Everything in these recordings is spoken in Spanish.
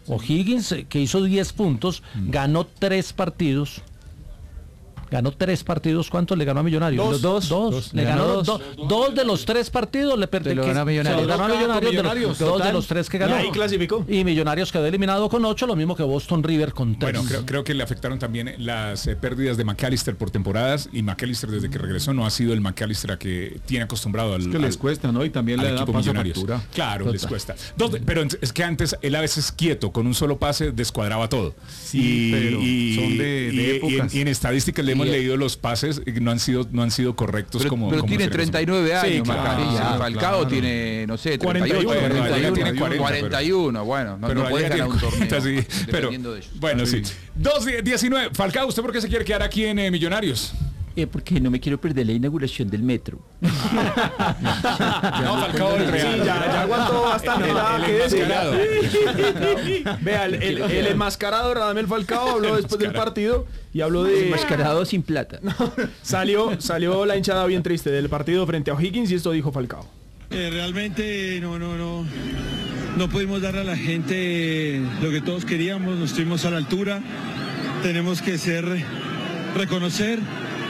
O'Higgins, que hizo 10 puntos, ganó 3 partidos. ¿Cuántos le ganó a Millonarios? Dos. Le ganó dos de los 3 partidos. Le ganó a Millonarios. Dos de los 3 que ganó. Y ahí clasificó. Y Millonarios quedó eliminado con 8, lo mismo que Boston River con 3. Bueno, creo que le afectaron también las pérdidas de McAllister por temporadas. Y McAllister, desde que regresó, no ha sido el McAllister a que tiene acostumbrado al. Es que les cuesta, ¿no? Y también le da paso factura. Claro, total. Les cuesta. Pero es que antes él a veces quieto, con un solo pase, descuadraba todo. Sí, pero son de épocas. Y en estadísticas le hemos leído los pases no han sido correctos como tiene 39 años, sí, claro, Falcao tiene, no sé, 38, 41, bueno, no puede ganar un torneo, sí, pero, de ellos. Bueno, sí. 2-19, Falcao, ¿usted por qué se quiere quedar aquí en Millonarios? Porque no me quiero perder la inauguración del metro. No, Falcao del Real. Sí, ya aguantó bastante. El enmascarado. Vea, el enmascarado Radamel Falcao habló después del partido y habló de... Enmascarado sin plata. No, salió la hinchada bien triste del partido frente a O'Higgins y esto dijo Falcao. Realmente no pudimos darle a la gente lo que todos queríamos, no estuvimos a la altura. Tenemos que reconocer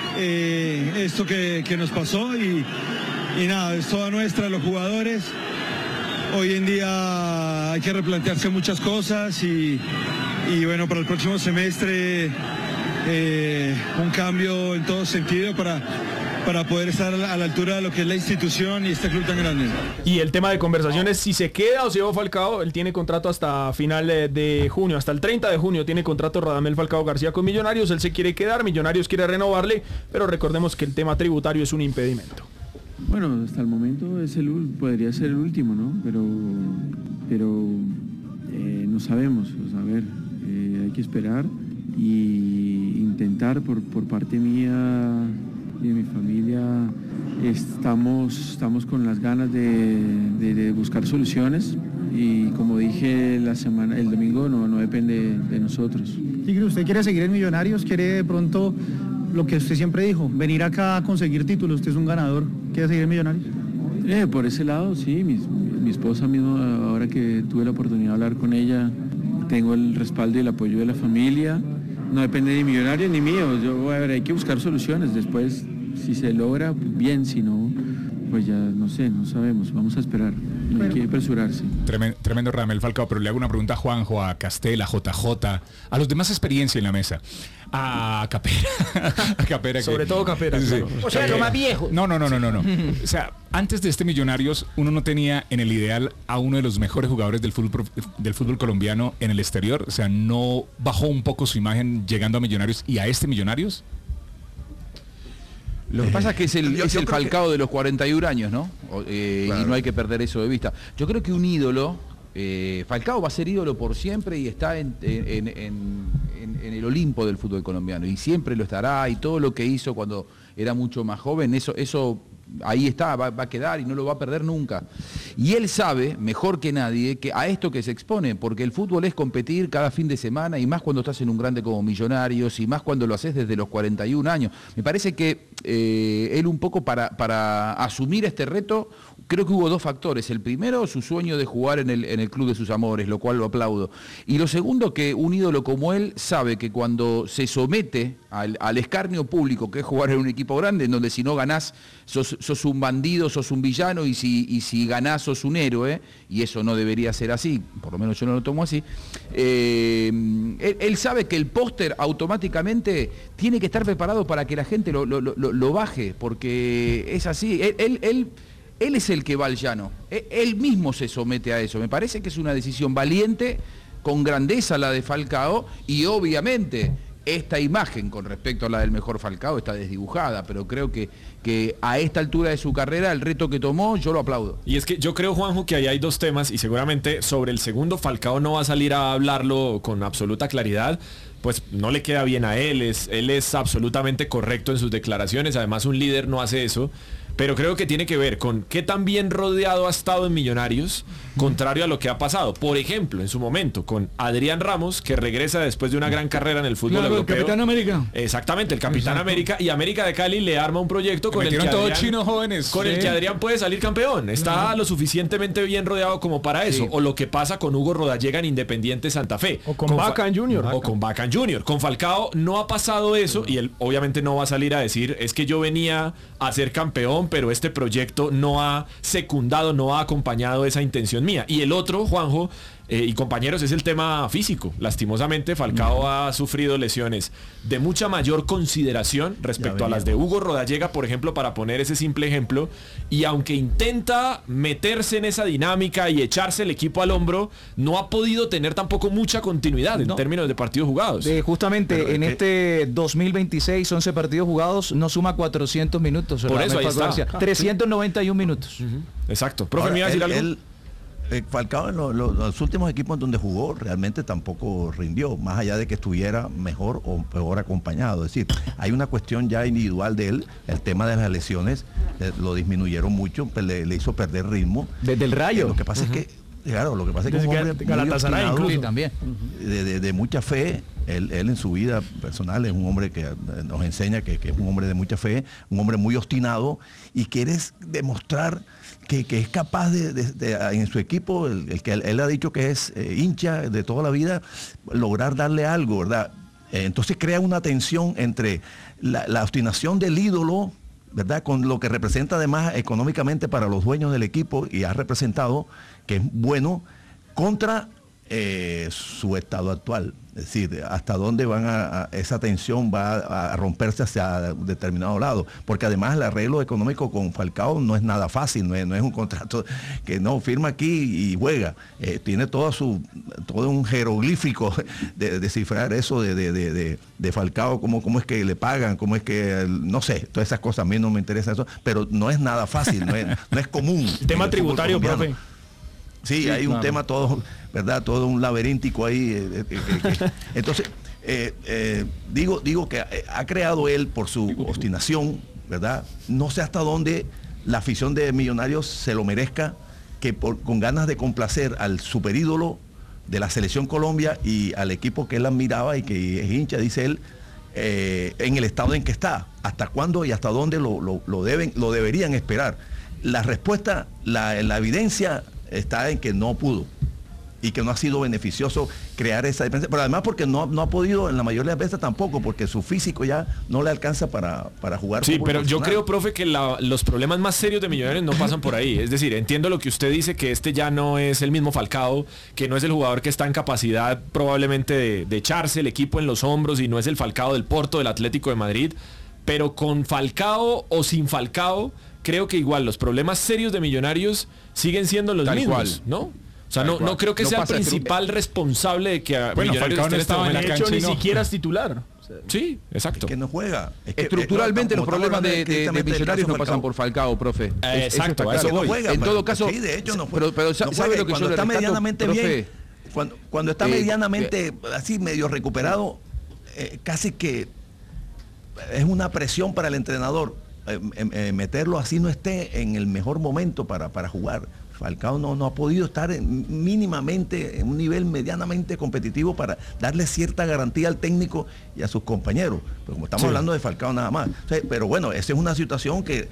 esto que nos pasó y nada, es toda nuestra, los jugadores. Hoy en día hay que replantearse muchas cosas y bueno, para el próximo semestre un cambio en todo sentido para poder estar a la altura de lo que es la institución y este club tan grande. Y el tema de conversaciones, si se queda o se va Falcao, él tiene contrato hasta final de junio, hasta el 30 de junio tiene contrato Radamel Falcao García con Millonarios, él se quiere quedar, Millonarios quiere renovarle, pero recordemos que el tema tributario es un impedimento. Bueno, hasta el momento podría ser el último, ¿no? Pero no sabemos, hay que esperar y intentar por parte mía y de mi familia estamos con las ganas de buscar soluciones y como dije el domingo no depende de nosotros. Tigre, ¿usted quiere seguir en Millonarios? ¿Quiere de pronto lo que usted siempre dijo, venir acá a conseguir títulos? Usted es un ganador, ¿quiere seguir en Millonarios? Por ese lado sí, mi esposa mismo, ahora que tuve la oportunidad de hablar con ella, tengo el respaldo y el apoyo de la familia. No depende ni Millonarios ni mío, hay que buscar soluciones, después si se logra, bien, si no, pues ya no sabemos, vamos a esperar, no hay que apresurarse. Tremendo Radamel Falcao, pero le hago una pregunta a Juanjo, a Castel, a JJ, a los demás experiencia en la mesa. A Capera. Sobre todo Capera. Sí. Claro. O sea, lo más viejo. No. O sea, antes de este Millonarios, uno no tenía en el ideal a uno de los mejores jugadores del fútbol colombiano en el exterior. O sea, ¿no bajó un poco su imagen llegando a Millonarios y a este Millonarios? Lo que pasa es que es el Falcao de los 41 años, ¿no? Claro. Y no hay que perder eso de vista. Yo creo que un ídolo, Falcao va a ser ídolo por siempre y está en el Olimpo del fútbol colombiano y siempre lo estará, y todo lo que hizo cuando era mucho más joven, eso ahí está, va a quedar y no lo va a perder nunca. Y él sabe, mejor que nadie, que a esto que se expone, porque el fútbol es competir cada fin de semana, y más cuando estás en un grande como Millonarios, y más cuando lo haces desde los 41 años. Me parece que él un poco para asumir este reto, creo que hubo 2 factores. El primero, su sueño de jugar en el club de sus amores, lo cual lo aplaudo. Y lo segundo, que un ídolo como él sabe que cuando se somete al escarnio público, que es jugar en un equipo grande, en donde si no ganás sos un bandido, sos un villano, y si ganás sos un héroe, y eso no debería ser así, por lo menos yo no lo tomo así, él sabe que el póster automáticamente tiene que estar preparado para que la gente lo baje, porque es así. Él es el que va al llano, él mismo se somete a eso. Me parece que es una decisión valiente, con grandeza la de Falcao, y obviamente esta imagen con respecto a la del mejor Falcao está desdibujada, pero creo que a esta altura de su carrera el reto que tomó yo lo aplaudo. Y es que yo creo, Juanjo, que ahí hay 2 temas, y seguramente sobre el segundo Falcao no va a salir a hablarlo con absoluta claridad, pues no le queda bien a él es absolutamente correcto en sus declaraciones, además un líder no hace eso. pero creo que tiene que ver con qué tan bien rodeado ha estado en Millonarios, contrario a lo que ha pasado. Por ejemplo, en su momento, con Adrián Ramos, que regresa después de una gran carrera en el fútbol europeo. El Capitán América. Exactamente, el Capitán América, y América de Cali le arma un proyecto con el que todos Adrián, chinos jóvenes. Con el que Adrián puede salir campeón. Está lo suficientemente bien rodeado como para eso. O lo que pasa con Hugo Rodallega en Independiente Santa Fe. O con Bacán Junior. O con Bacán Junior. Con Falcao no ha pasado eso, y él obviamente no va a salir a decir, es que yo venía a ser campeón, pero este proyecto no ha secundado, no ha acompañado esa intención mía. Y el otro, Juanjo, y compañeros, es el tema físico. Lastimosamente, Falcao ha sufrido lesiones de mucha mayor consideración respecto a las de Hugo Rodallega, por ejemplo, para poner ese simple ejemplo. Y aunque intenta meterse en esa dinámica y echarse el equipo al hombro, no ha podido tener tampoco mucha continuidad en términos de partidos jugados. Justamente en este 2026, 11 partidos jugados, no suma 400 minutos. Por eso ahí está. 391 minutos. Exacto. Profe, ¿me iba a decir algo? Falcao en los últimos equipos donde jugó realmente tampoco rindió, más allá de que estuviera mejor o peor acompañado. Es decir, hay una cuestión ya individual de él, el tema de las lesiones lo disminuyeron mucho, le hizo perder ritmo. Desde el Rayo. Lo que pasa es que, claro, lo que pasa es que es un hombre muy también. De mucha fe. Él en su vida personal es un hombre que nos enseña que es un hombre de mucha fe, un hombre muy obstinado y quiere demostrar que es capaz en su equipo, el que él ha dicho que es hincha de toda la vida, lograr darle algo, ¿verdad? Entonces crea una tensión entre la obstinación del ídolo, ¿verdad? Con lo que representa además económicamente para los dueños del equipo y ha representado, que es bueno, contra su estado actual. Es decir, hasta dónde esa tensión va a romperse hacia determinado lado. Porque además el arreglo económico con Falcao no es nada fácil, no es un contrato que no firma aquí y juega. Tiene todo un jeroglífico de descifrar eso de Falcao, cómo es que le pagan, cómo es que, no sé, todas esas cosas. A mí no me interesa eso, pero no es nada fácil, no es común. El tema tributario, profe. Sí, hay un tema todo, ¿verdad? Todo un laberíntico ahí. Entonces, digo que ha creado él por su obstinación, ¿verdad? No sé hasta dónde la afición de Millonarios se lo merezca, que con ganas de complacer al superídolo de la Selección Colombia y al equipo que él admiraba y que es hincha, dice él, en el estado en que está. ¿Hasta cuándo y hasta dónde lo deberían esperar? La respuesta, la evidencia está en que no pudo y que no ha sido beneficioso crear esa dependencia, pero además porque no ha podido en la mayoría de las veces tampoco, porque su físico ya no le alcanza para jugar. Sí, pero yo creo, profe, que los problemas más serios de Millonarios no pasan por ahí. Es decir, entiendo lo que usted dice, que este ya no es el mismo Falcao, que no es el jugador que está en capacidad probablemente de echarse el equipo en los hombros, y no es el Falcao del Porto, del Atlético de Madrid, pero con Falcao o sin Falcao, creo que igual los problemas serios de Millonarios siguen siendo los mismos, ¿no? O sea, no creo que sea el principal responsable de que Millonarios Falcao no estaba en la cancha, ni siquiera es titular. Sí, exacto. Es que no juega. Estructuralmente los problemas de Millonarios no pasan por Falcao, profe. Exacto, eso no juega. En todo caso, sí, de hecho no juega. Pero ¿sabe lo que cuando está medianamente bien? Cuando está medianamente así medio recuperado, casi que es una presión para el entrenador. Meterlo así no esté en el mejor momento para jugar. Falcao no ha podido estar mínimamente en un nivel medianamente competitivo para darle cierta garantía al técnico y a sus compañeros. Pero como estamos hablando de Falcao nada más. O sea, pero bueno, esa es una situación que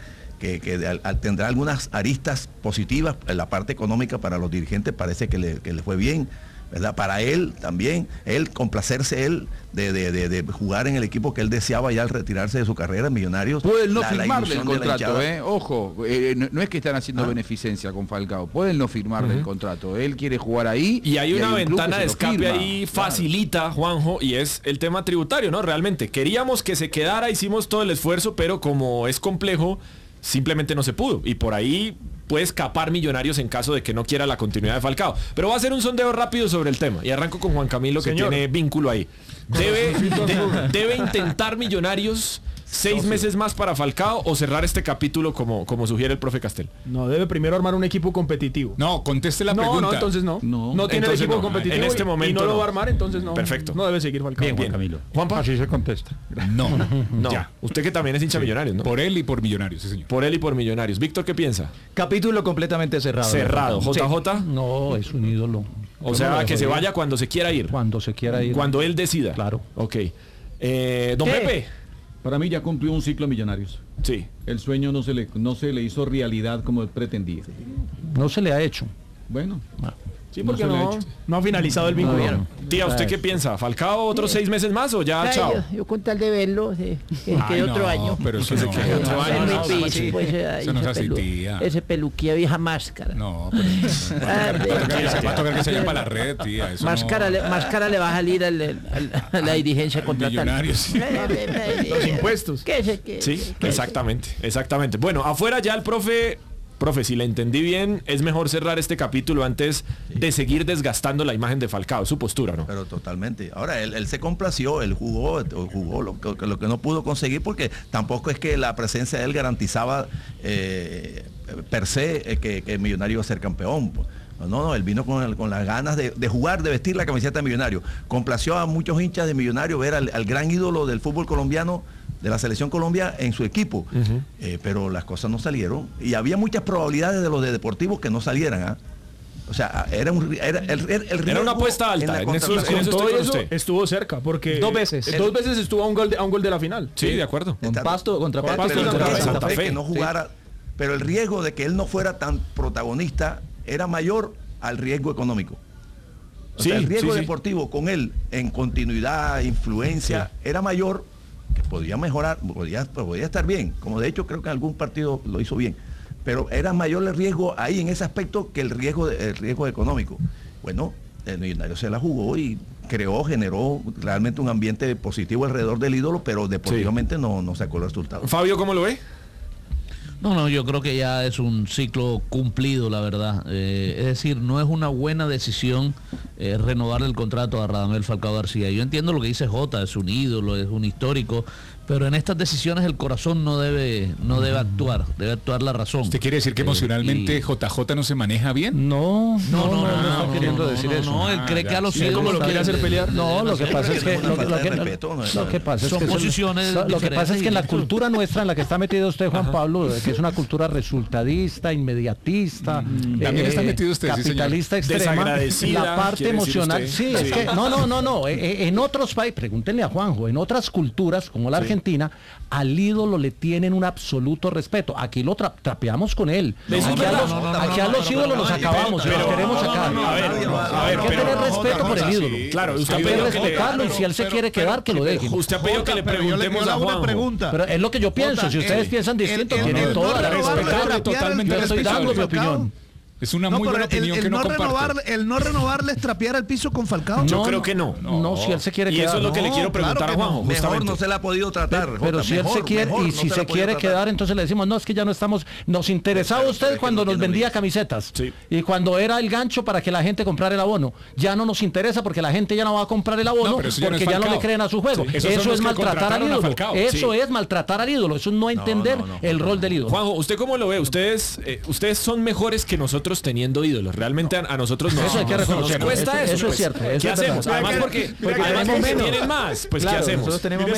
tendrá algunas aristas positivas. En la parte económica para los dirigentes parece que le fue bien, ¿verdad? Para él también, complacerse de jugar en el equipo que él deseaba ya al retirarse de su carrera en Millonarios. Pueden no firmarle el contrato, ojo, no es que están haciendo beneficencia con Falcao, pueden no firmarle el contrato, él quiere jugar ahí. Y hay una ventana de escape ahí facilita, Juanjo, y es el tema tributario, ¿no? Realmente, queríamos que se quedara, hicimos todo el esfuerzo, pero como es complejo, simplemente no se pudo. Y por ahí puede escapar Millonarios en caso de que no quiera la continuidad de Falcao. Pero va a hacer un sondeo rápido sobre el tema. Y arranco con Juan Camilo, que tiene vínculo ahí. Debe intentar Millonarios ¿6 meses más para Falcao o cerrar este capítulo como sugiere el profe Castel? No, debe primero armar un equipo competitivo. No, conteste la pregunta. No, entonces no. No tiene el equipo competitivo en este momento y no lo va a armar, entonces no. Perfecto. No debe seguir Falcao. Bien, Camilo. Juanpa. Así se contesta. No. Ya. Usted que también es hincha Millonarios, ¿no? Por él y por Millonarios, sí, señor. Por él y por Millonarios. Víctor, ¿qué piensa? Capítulo completamente cerrado. Cerrado. ¿JJ? No, es un ídolo. O sea, que se vaya cuando se quiera ir. Cuando se quiera ir. Cuando él decida. Claro. Ok. Don Pepe. Para mí ya cumplió un ciclo Millonarios. Sí. El sueño no se le hizo realidad como él pretendía. No se le ha hecho. Bueno. Sí, porque no ha finalizado el vínculo. Tía, ¿usted qué piensa? ¿Falcao otros 6 meses más o ya chao? Yo con tal de verlo, que otro año. Pero eso se queda otro año. Eso no es así, tía. Ese peluquía vieja máscara. No, pero va a tocar que se vaya para la red, tía. Máscara le va a salir a la dirigencia contratante. Millonarios. Los impuestos. Sí, exactamente. Bueno, afuera ya el profe, si le entendí bien, es mejor cerrar este capítulo antes de seguir desgastando la imagen de Falcao, es su postura, ¿no? Pero totalmente. Ahora, él se complació, él jugó lo que no pudo conseguir, porque tampoco es que la presencia de él garantizaba per se que Millonario iba a ser campeón. No, él vino con las ganas de jugar, de vestir la camiseta de Millonario. Complació a muchos hinchas de Millonario ver al gran ídolo del fútbol colombiano, de la selección Colombia, en su equipo. Pero las cosas no salieron y había muchas probabilidades de los de Deportivos que no salieran. O sea, era una apuesta alta. En eso estuvo cerca, porque dos veces estuvo a un gol de la final. Sí, de acuerdo. Contra Pasto Santa Fe, que no jugara, pero el riesgo de que él no fuera tan protagonista era mayor al riesgo económico. O sea, el riesgo deportivo con él en continuidad, influencia, era mayor, que podía mejorar, podía estar bien, como de hecho creo que en algún partido lo hizo bien, pero era mayor el riesgo ahí en ese aspecto que el riesgo económico. Bueno, el Millonario se la jugó y generó realmente un ambiente positivo alrededor del ídolo, pero deportivamente no sacó el resultado. Fabio, ¿cómo lo ve? No, yo creo que ya es un ciclo cumplido, la verdad. Es decir, no es una buena decisión renovar el contrato a Radamel Falcao García. Yo entiendo lo que dice Jota, es un ídolo, es un histórico, pero en estas decisiones el corazón no debe actuar, debe actuar la razón. ¿Usted quiere decir que emocionalmente JJ no se maneja bien? No está queriendo decir eso. No, él cree que a los ídolos lo quiere hacer pelear. No, lo que pasa es que son posiciones. Lo que pasa es que en la cultura nuestra en la que está metido usted, Juan Pablo, que es una cultura resultadista, inmediatista, también está metido usted, capitalista extrema, la parte emocional. Sí, es que no. En otros países, pregúntenle a Juanjo, en otras culturas como la Argentina, al ídolo le tienen un absoluto respeto. Aquí lo trapeamos con él. Aquí a los ídolos los acabamos y los queremos sacar. Hay que tener respeto por el ídolo. Claro, usted puede respetarlo y si él se quiere quedar, que lo dejen. Usted ha pedido que le preguntemos a Juanjo. Pero es lo que yo pienso. Si ustedes piensan distinto, tienen toda la responsabilidad. Totalmente estoy dando mi opinión. Es una muy buena opinión que no comparto. El no renovarle es trapear el piso con Falcao. Yo creo que no. No, si él se quiere quedar. Y eso es lo que le quiero preguntar a Juanjo. Mejor no se le ha podido tratar. Pero si él se quiere, y si se quiere quedar, entonces le decimos, no, es que ya no estamos. Nos interesaba usted cuando nos vendía camisetas. Y cuando era el gancho para que la gente comprara el abono. Ya no nos interesa porque la gente ya no va a comprar el abono porque ya no le creen a su juego. Eso es maltratar al ídolo. Eso es maltratar al ídolo. Eso es no entender el rol del ídolo. Juanjo, ¿usted cómo lo ve? Ustedes son mejores que nosotros teniendo ídolos. Realmente a nosotros eso hay que reconocer. Nos cuesta eso. Eso es cierto. ¿Qué hacemos? Además porque tienen más. Pues ¿qué hacemos?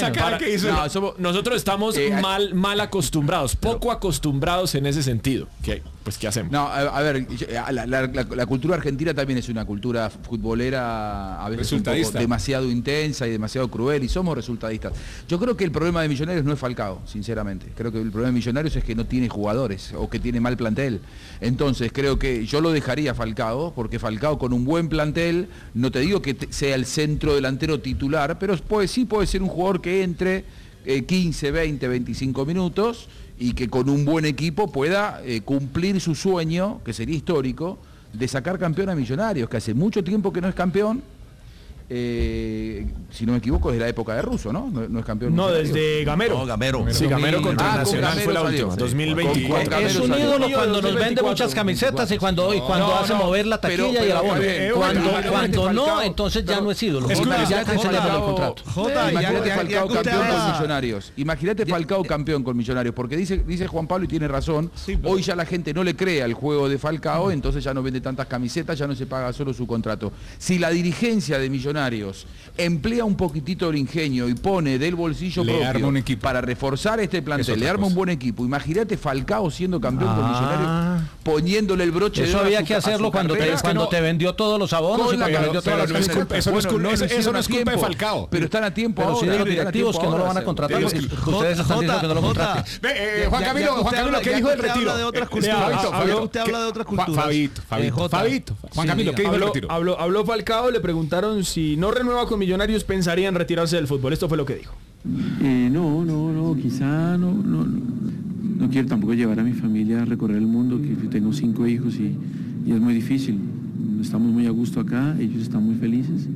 Nosotros estamos mal acostumbrados, poco acostumbrados en ese sentido. Pues ¿qué hacemos? No, a ver, la cultura argentina también es una cultura futbolera a veces un poco demasiado intensa y demasiado cruel, y somos resultadistas. Yo creo que el problema de Millonarios no es Falcao, sinceramente. Creo que el problema de Millonarios es que no tiene jugadores o que tiene mal plantel. Entonces creo que yo lo dejaría a Falcao, porque Falcao con un buen plantel, no te digo que sea el centro delantero titular, pero puede ser un jugador que entre 15, 20, 25 minutos y que con un buen equipo pueda cumplir su sueño, que sería histórico, de sacar campeón a Millonarios, que hace mucho tiempo que no es campeón. si no me equivoco, desde la época de Russo, ¿no? No es campeón. No, desde Gamero. No, Gamero. Sí, Gamero contra Nacional fue la última, 2024. Es un ídolo cuando nos vende muchas camisetas y cuando hace mover la taquilla y el abono. Cuando no, entonces ya no es ídolo. Imagínate Falcao campeón con Millonarios. Imagínate Falcao campeón con Millonarios, porque dice Juan Pablo y tiene razón, hoy ya la gente no le cree al juego de Falcao, entonces ya no vende tantas camisetas, ya no se paga solo su contrato. Si la dirigencia de Millonarios emplea un poquitito el ingenio y pone del bolsillo propio para reforzar este plantel, le arma un buen equipo. Imagínate Falcao siendo campeón con Millonarios, poniéndole el broche de oro. Eso había que hacerlo cuando te vendió todos los abonos y cuando vendió todas las camisetas. Eso no es culpa de Falcao. Pero están a tiempo ahora. Pero sí de los directivos que no lo van a contratar. Ustedes están diciendo que no lo contraten. Juan Camilo, ¿qué dijo del retiro? Usted habla de otras culturas. Fabito. Juan Camilo, ¿qué dijo del retiro? Habló Falcao, le preguntaron si no renueva con Millonarios, pensaría en retirarse del fútbol. Esto fue lo que dijo. No, quizá no quiero tampoco llevar a mi familia a recorrer el mundo, que tengo 5 hijos y es muy difícil. Estamos muy a gusto acá, ellos están muy felices.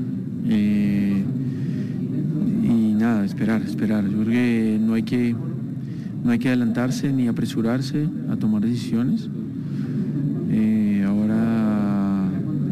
Y nada, esperar. Yo creo que no hay que adelantarse ni apresurarse a tomar decisiones. Ahora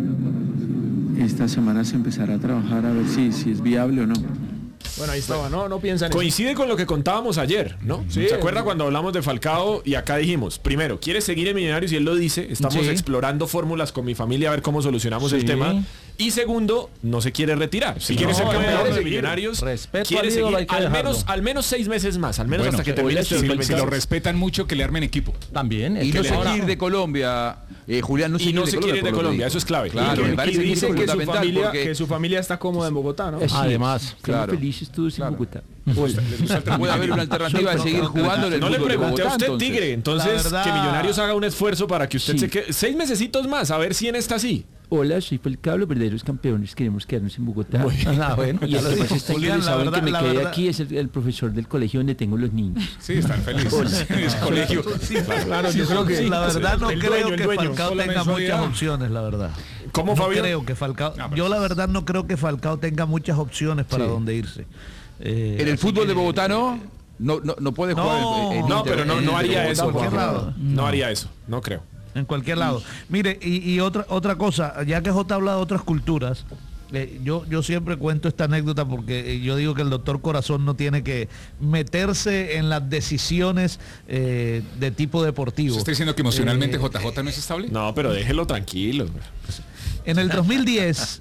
esta semana se empezará a trabajar a ver si es viable o no. Bueno, ahí estaba, no piensan en Coincide con lo que contábamos ayer, ¿no? Sí, ¿se acuerda cuando hablamos de Falcao y acá dijimos, primero, quiere seguir en Millonarios y él lo dice, estamos explorando fórmulas con mi familia a ver cómo solucionamos el tema. Y segundo, no se quiere retirar. Si quiere ser campeón de Millonarios, quiere seguir al menos 6 meses más, al menos hasta que termine este 2022. Si lo respetan mucho, que le armen equipo. También. Y no se quiere ir de Colombia, Julián, no se quiere ir de Colombia, eso es clave. Claro, me parece que dice que su familia está cómoda en Bogotá, ¿no? Además, claro. Felices todos en Bogotá. Puede haber una alternativa de seguir jugando en el No le pregunté a usted, entonces. Tigre, entonces que Millonarios haga un esfuerzo para que usted se quede 6 mesecitos más, a ver si en esta sí. Hola, soy Falcao, los verdaderos campeones, queremos quedarnos en Bogotá. Bueno, y el que más está interesado en que me quede aquí es el profesor del colegio donde tengo los niños. Sí, están felices. En ese colegio. Claro, yo creo que la verdad no creo que Falcao tenga muchas opciones, la verdad. ¿Cómo, Fabio? Creo que Falcao, yo la verdad no creo que Falcao tenga muchas opciones para dónde irse. En el fútbol de Bogotá no puede jugar. No, pero no haría eso. No haría eso, no creo. En cualquier lado. Mire, y otra cosa, ya que Jota habla de otras culturas, yo siempre cuento esta anécdota porque yo digo que el doctor Corazón no tiene que meterse en las decisiones de tipo deportivo. ¿Usted está diciendo que emocionalmente JJ no es estable? No, pero déjelo tranquilo. En el 2010,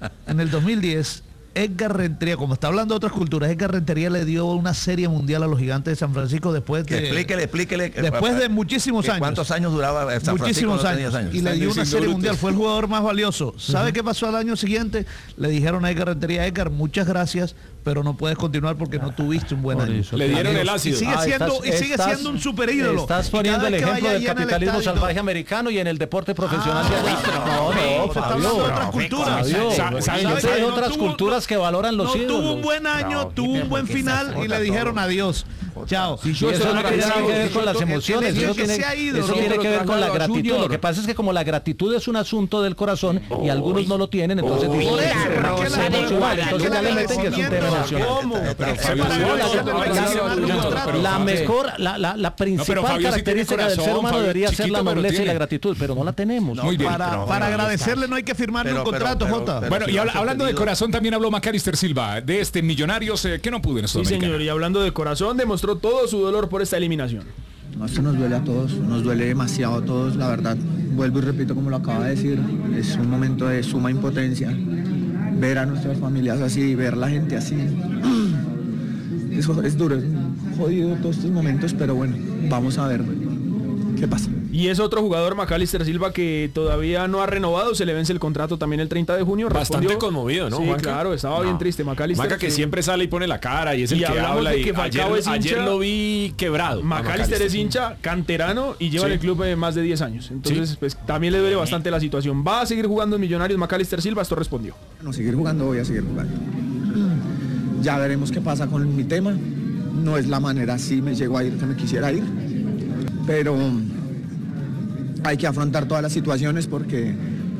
Edgar Rentería, como está hablando de otras culturas, Edgar Rentería le dio una serie mundial a los Gigantes de San Francisco después de... Explíquele. Después de muchísimos años. ¿Cuántos años duraba San Francisco? Muchísimos años. Y le dio una serie mundial, fue el jugador más valioso. ¿Sabe qué pasó al año siguiente? Le dijeron a Edgar Rentería, Edgar, muchas gracias, pero no puedes continuar porque no tuviste un buen año. Le dieron el ácido. Y sigue siendo un super ídolo. Estás poniendo el ejemplo del capitalismo salvaje americano y en el deporte profesional de allá. Fabio, otras culturas. Hay otras culturas que valoran los ídolos. Tuvo un buen año, tuvo un buen final y le dijeron adiós. Chao. Eso no tiene que ver con las emociones, eso tiene que ver con la gratitud. Lo que pasa es que como la gratitud es un asunto del corazón y algunos no lo tienen, entonces ya le meten que es un tema emocional. La mejor, la principal característica del ser humano debería ser la nobleza y la gratitud, pero no la tenemos. Para agradecerle no hay que firmarle un contrato, Jota. Bueno, y hablando de corazón, también habló Macalister Silva de este Millonarios que no pudo en Sí, señor, y hablando de corazón, demostró todo su dolor por esta eliminación. No, esto nos duele a todos, nos duele demasiado a todos, la verdad. Vuelvo y repito como lo acaba de decir, es un momento de suma impotencia. Ver a nuestras familias así, ver la gente así. Eso es duro, es jodido todos estos momentos, pero bueno, vamos a ver qué pasa. Y es otro jugador, Macalister Silva, que todavía no ha renovado, se le vence el contrato también el 30 de junio. Bastante conmovido, ¿no, Sí, Juanca? claro, estaba bien triste Macalister. Maca que siempre sale y pone la cara y es el que habla. Y ayer lo vi quebrado. Macalister es hincha, canterano y lleva en el club más de 10 años. Entonces, pues también le duele bastante la situación. ¿Va a seguir jugando en Millonarios Macalister Silva? Esto respondió. No, seguir jugando, voy a seguir jugando. Ya veremos qué pasa con mi tema. No es la manera, si me llego a ir, que me quisiera ir. Pero hay que afrontar todas las situaciones porque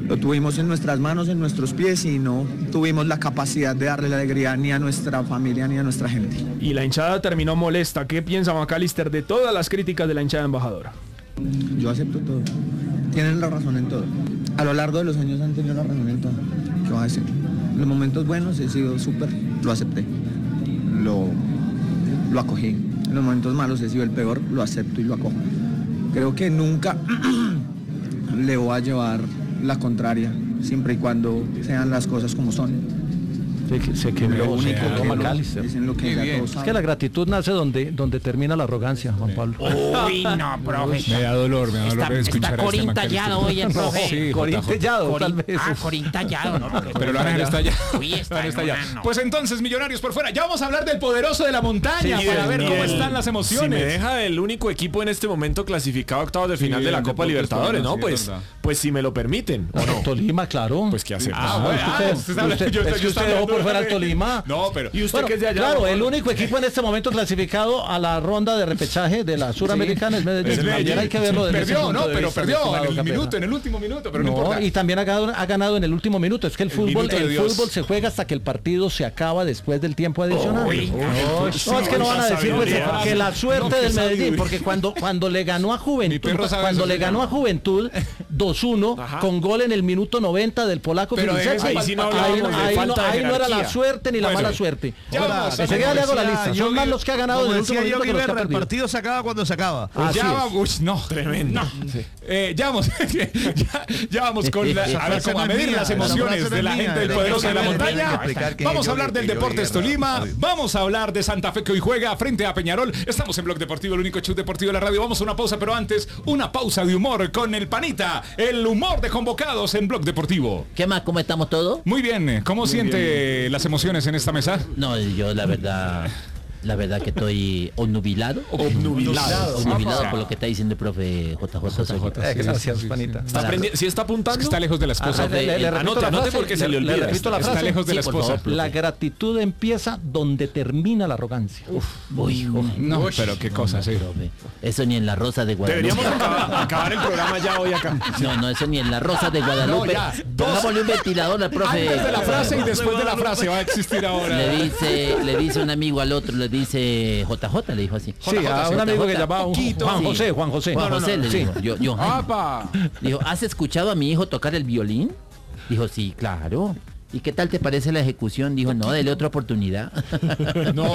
Lo tuvimos en nuestras manos, en nuestros pies y no tuvimos la capacidad de darle la alegría ni a nuestra familia ni a nuestra gente. Y la hinchada terminó molesta. ¿Qué piensa McAllister de todas las críticas de la hinchada embajadora? Yo acepto todo. Tienen la razón en todo. A lo largo de los años han tenido la razón en todo. ¿Qué va a decir? En los momentos buenos he sido súper, lo acepté. Lo acogí. En los momentos malos he sido el peor, lo acepto y lo acojo. Creo que nunca le voy a llevar la contraria, siempre y cuando sean las cosas como son. Se quebró, McAllister. Dicen lo que es que la gratitud nace donde termina la arrogancia, Juan Pablo. Uy, no, profe. Me da dolor escuchar está corintallado hoy el profe. Sí, corintallado, tal vez. Corintallado, ¿no? Pero lo van a dejar estallado. Uy, está estallado. Pues entonces, Millonarios por fuera. Ya vamos a hablar del poderoso de la montaña para ver cómo están las emociones. Si me deja el único equipo en este momento clasificado a octavos de final de la Copa Libertadores, ¿no? Pues si me lo permiten. ¿O no? Tolima, claro. Pues qué hacemos. Usted dejó por fuera al Tolima. No, pero... ¿Y usted que es de allá? Claro, el único equipo en este momento clasificado a la ronda de repechaje de la Suramericana es Medellín. Medellín. Hay que verlo desde perdió, ¿no? Pero perdió en el último minuto, pero no importa. Y también ha ganado en el último minuto. Es que el fútbol se juega hasta que el partido se acaba después del tiempo adicional. No, es que no van a decir que la suerte del Medellín, porque cuando le ganó a Juventud 2-1 con gol en el minuto 90 del polaco Filipense, ahí no era la suerte ni la mala suerte. Enseguida le hago la lista. Son más los que ha ganado en el último minuto que los que ha perdido. El partido se acaba cuando se acaba. Tremendo. Ya vamos con a medir las emociones de la gente del poderoso de la montaña. Vamos a hablar del Deportes Tolima. Vamos a hablar de Santa Fe que hoy juega frente a Peñarol. Estamos en Blog Deportivo, el único show deportivo de la radio. Vamos a una pausa, pero antes una pausa de humor con el Panita. El humor de convocados en Blog Deportivo. ¿Qué más? ¿Cómo estamos todos? Muy bien. ¿Cómo siente las emociones en esta mesa? No, yo la verdad que estoy obnubilado por lo que está diciendo el profe JJ. Gracias, Panita. ¿Sí está apuntando? Está lejos de la esposa. Anote porque se le olvida. Está lejos de la esposa. La gratitud empieza donde termina la arrogancia. No, pero qué cosa, sí. Eso ni en la Rosa de Guadalupe. Deberíamos acabar el programa ya hoy acá. No, eso ni en la Rosa de Guadalupe. Pongámosle un ventilador al profe. Antes de la frase y después de la frase va a existir ahora. Le dice un amigo al otro, le dice JJ, le dijo así. Sí, a un amigo que llamaba Juan José. Le dijo, dijo, ¿has escuchado a mi hijo tocar el violín? Dijo, sí, claro. ¿Y qué tal te parece la ejecución? Dijo, no, dele otra oportunidad. No.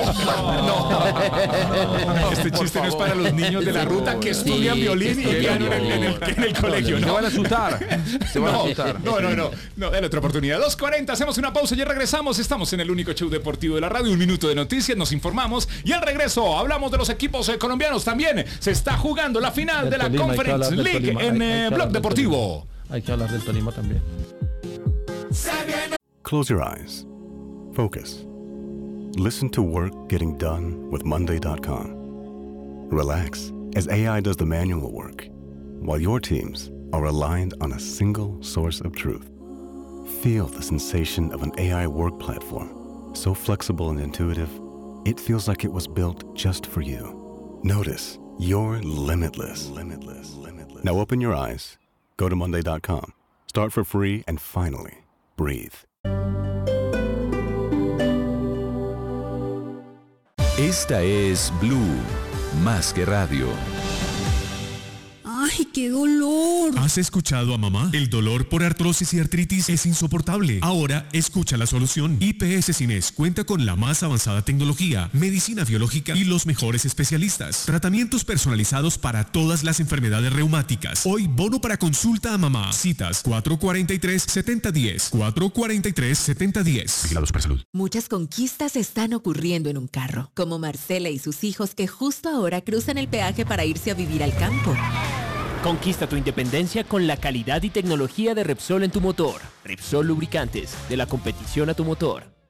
Este chiste no es para los niños de la ruta que estudian violín y quedan en el colegio. Se van a asustar. No, dale otra oportunidad. 2:40, hacemos una pausa y ya regresamos. Estamos en el único show deportivo de la radio. Un minuto de noticias, nos informamos y al regreso hablamos de los equipos colombianos. También se está jugando la final de la Conference League en Blog Deportivo. Hay que hablar del Tolima también. Close your eyes. Focus. Listen to work getting done with Monday.com. Relax as AI does the manual work, while your teams are aligned on a single source of truth. Feel the sensation of an AI work platform, so flexible and intuitive, it feels like it was built just for you. Notice you're limitless. Now open your eyes, go to Monday.com, start for free, and finally, breathe. Esta es Blue, más que radio. ¡Ay, qué dolor! ¿Has escuchado a mamá? El dolor por artrosis y artritis es insoportable. Ahora, escucha la solución. IPS Cines cuenta con la más avanzada tecnología, medicina biológica y los mejores especialistas. Tratamientos personalizados para todas las enfermedades reumáticas. Hoy, bono para consulta a mamá. Citas 443-7010. 443-7010. Vigilados para salud. Muchas conquistas están ocurriendo en un carro, como Marcela y sus hijos que justo ahora cruzan el peaje para irse a vivir al campo. Conquista tu independencia con la calidad y tecnología de Repsol en tu motor. Repsol Lubricantes, de la competición a tu motor.